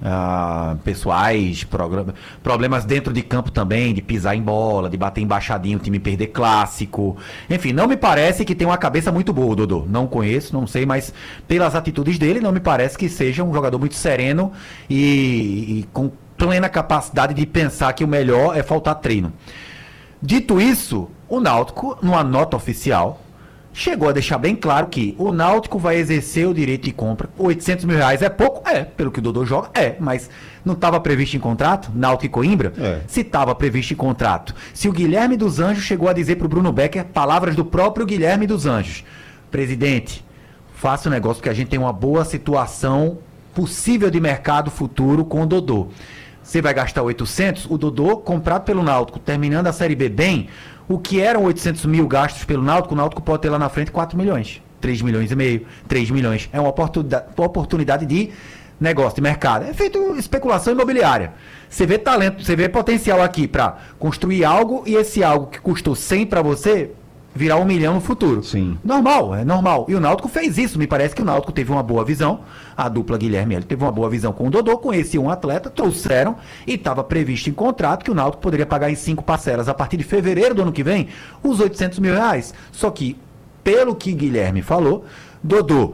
pessoais, problemas dentro de campo também, de pisar em bola, de bater embaixadinho, o time perder clássico. Enfim, não me parece que tem uma cabeça muito boa, Dodô. Não conheço, não sei, mas pelas atitudes dele, não me parece que seja um jogador muito sereno e com plena capacidade de pensar que o melhor é faltar treino. Dito isso, o Náutico, numa nota oficial, chegou a deixar bem claro que o Náutico vai exercer o direito de compra. 800 mil reais é pouco? É. Pelo que o Dodô joga? É. Mas não estava previsto em contrato? Náutico e Coimbra? É. Se estava previsto em contrato. Se o Guilherme dos Anjos chegou a dizer para o Bruno Becker palavras do próprio Guilherme dos Anjos: presidente, faça o negócio porque a gente tem uma boa situação possível de mercado futuro com o Dodô. Você vai gastar 800? O Dodô, comprado pelo Náutico, terminando a Série B bem, o que eram 800 mil gastos pelo Náutico, o Náutico pode ter lá na frente 4 milhões, 3 milhões e meio, 3 milhões. É uma oportunidade de negócio, de mercado. É feito especulação imobiliária. Você vê talento, você vê potencial aqui para construir algo e esse algo que custou 100 para você virar 1 milhão no futuro. Sim. Normal, é normal. E o Náutico fez isso. Me parece que o Náutico teve uma boa visão. A dupla Guilherme ele teve uma boa visão com o Dodô, conhecia um atleta, trouxeram e estava previsto em contrato que o Náutico poderia pagar em 5 parcelas a partir de fevereiro do ano que vem os 800 mil reais. Só que, pelo que Guilherme falou, Dodô,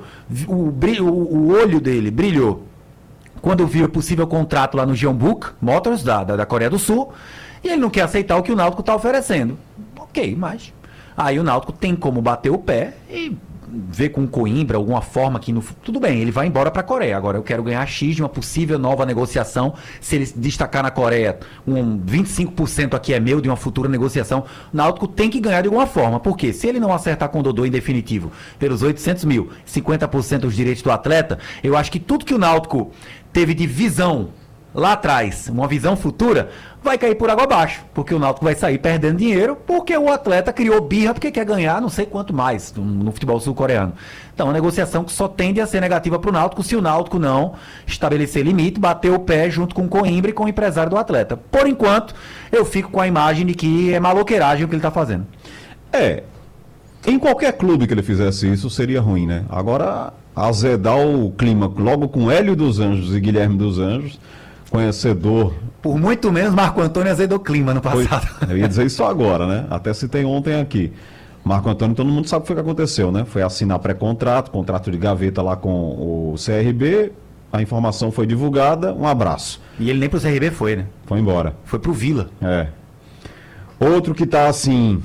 o olho dele brilhou quando viu o possível contrato lá no Jeonbuk Motors, da Coreia do Sul, e ele não quer aceitar o que o Náutico está oferecendo. Ok, mas aí o Náutico tem como bater o pé e ver com o Coimbra alguma forma que tudo bem, ele vai embora para a Coreia. Agora eu quero ganhar X de uma possível nova negociação. Se ele destacar na Coreia, 25% aqui é meu de uma futura negociação. O Náutico tem que ganhar de alguma forma. Porque se ele não acertar com o Dodô em definitivo pelos 800 mil, 50% dos direitos do atleta, eu acho que tudo que o Náutico teve de visão lá atrás, uma visão futura, vai cair por água abaixo, porque o Náutico vai sair perdendo dinheiro, porque o atleta criou birra, porque quer ganhar não sei quanto mais no futebol sul-coreano. Então, é uma negociação que só tende a ser negativa para o Náutico, se o Náutico não estabelecer limite, bater o pé junto com o Coimbra e com o empresário do atleta. Por enquanto, eu fico com a imagem de que é maloqueiragem o que ele está fazendo. Em qualquer clube que ele fizesse isso, seria ruim, né? Agora, azedar o clima logo com Hélio dos Anjos e Guilherme dos Anjos, conhecedor. Por muito menos Marco Antônio azedou clima no passado. Eu ia dizer isso agora, né? Até citei ontem aqui. Marco Antônio, todo mundo sabe o que foi que aconteceu, né? Foi assinar pré-contrato, contrato de gaveta lá com o CRB, a informação foi divulgada, um abraço. E ele nem pro CRB foi, né? Foi embora. Foi pro Vila. Outro que tá assim,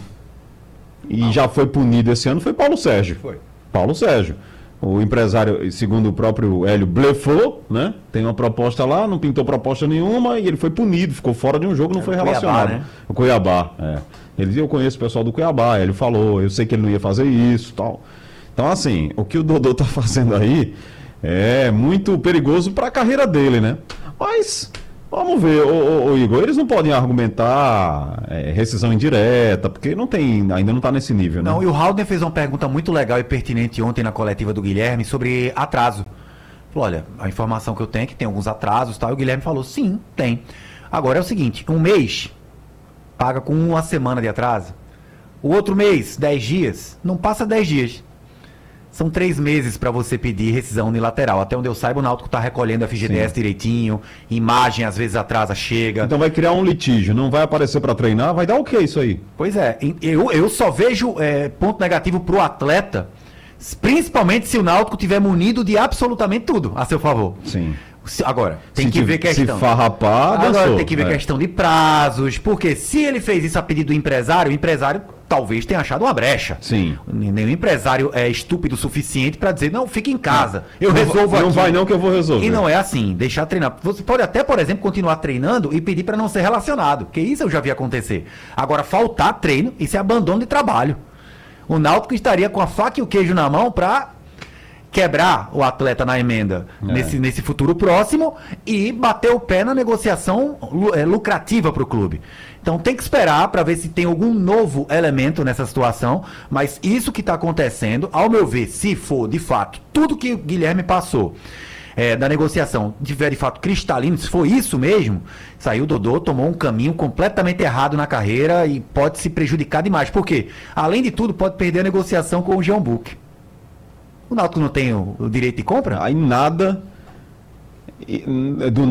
e já foi punido esse ano, foi Paulo Sérgio. Foi. Paulo Sérgio. O empresário, segundo o próprio Hélio, blefou, né? Tem uma proposta lá, não pintou proposta nenhuma e ele foi punido, ficou fora de um jogo, não foi relacionado. Cuiabá, né? O Cuiabá, Ele disse, eu conheço o pessoal do Cuiabá, ele falou, eu sei que ele não ia fazer isso, tal. Então, assim, o que o Dodô tá fazendo aí é muito perigoso para a carreira dele, né? Mas vamos ver, ô Igor, eles não podem argumentar rescisão indireta, porque não tem, ainda não está nesse nível, né? Não, e o Haldner fez uma pergunta muito legal e pertinente ontem na coletiva do Guilherme sobre atraso. Falou, olha, a informação que eu tenho é que tem alguns atrasos, tal, e o Guilherme falou, sim, tem. Agora é o seguinte, um mês paga com uma semana de atraso, o outro mês, 10 dias, não passa 10 dias. São 3 meses para você pedir rescisão unilateral. Até onde eu saiba, o Náutico está recolhendo a FGTS Sim. direitinho, imagem às vezes atrasa, chega. Então vai criar um litígio, não vai aparecer para treinar, vai dar o que isso aí? Pois é, eu só vejo ponto negativo pro atleta, principalmente se o Náutico tiver munido de absolutamente tudo a seu favor. Sim. Agora, tem que ver questão. Se farrapar, Agora dançou. tem que ver questão de prazos, porque se ele fez isso a pedido do empresário, o empresário talvez tenha achado uma brecha. Sim. Nenhum empresário é estúpido o suficiente para dizer, não, fica em casa, eu resolvo aqui. Não vai não que eu vou resolver. E não é assim, deixar treinar. Você pode até, por exemplo, continuar treinando e pedir para não ser relacionado, porque isso eu já vi acontecer. Agora, faltar treino, isso é abandono de trabalho. O Náutico estaria com a faca e o queijo na mão para quebrar o atleta na emenda nesse futuro próximo e bater o pé na negociação lucrativa para o clube. Então tem que esperar para ver se tem algum novo elemento nessa situação, mas isso que está acontecendo, ao meu ver, se for de fato tudo que o Guilherme passou da negociação tiver de fato cristalino, se for isso mesmo, saiu o Dodô, tomou um caminho completamente errado na carreira e pode se prejudicar demais, porque além de tudo pode perder a negociação com o Jeonbuk. O Náutico não tem o direito de compra? Aí nada do